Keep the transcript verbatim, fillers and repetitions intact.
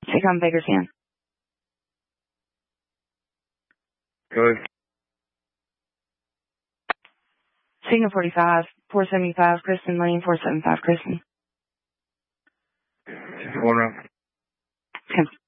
Take on Bakerstown. Good. Signal forty-five, four seventy-five, Kristen Lane, four seventy-five, Kristen. One round. Okay.